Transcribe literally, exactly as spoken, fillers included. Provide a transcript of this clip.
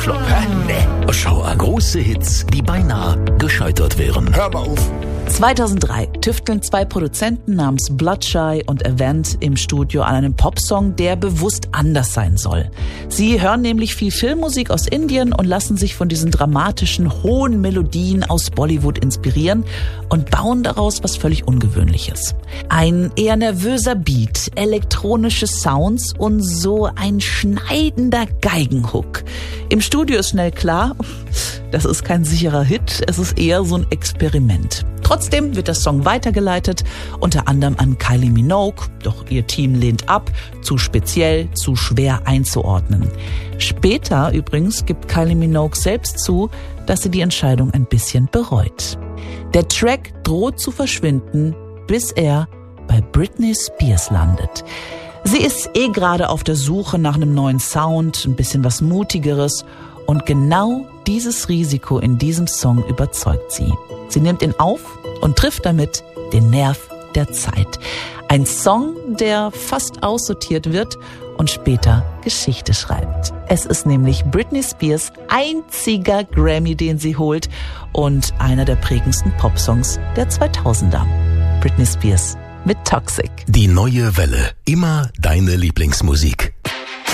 Flop, hä? Nee. Schau an. Große Hits, die beinahe gescheitert wären. Hör mal auf. zweitausenddrei tüfteln zwei Produzenten namens Bloodshy und Avant im Studio an einem Popsong, der bewusst anders sein soll. Sie hören nämlich viel Filmmusik aus Indien und lassen sich von diesen dramatischen, hohen Melodien aus Bollywood inspirieren und bauen daraus was völlig Ungewöhnliches. Ein eher nervöser Beat, elektronische Sounds und so ein schneidender Geigenhook. Im Studio ist schnell klar, das ist kein sicherer Hit, es ist eher so ein Experiment. Trotzdem wird der Song weitergeleitet, unter anderem an Kylie Minogue, doch ihr Team lehnt ab, zu speziell, zu schwer einzuordnen. Später übrigens gibt Kylie Minogue selbst zu, dass sie die Entscheidung ein bisschen bereut. Der Track droht zu verschwinden, bis er bei Britney Spears landet. Sie ist eh gerade auf der Suche nach einem neuen Sound, ein bisschen was Mutigeres, und genau dieses Risiko in diesem Song überzeugt sie. Sie nimmt ihn auf und trifft damit den Nerv der Zeit. Ein Song, der fast aussortiert wird und später Geschichte schreibt. Es ist nämlich Britney Spears einziger Grammy, den sie holt, und einer der prägendsten Popsongs der zweitausender. Britney Spears mit Toxic. Die neue Welle. Immer deine Lieblingsmusik.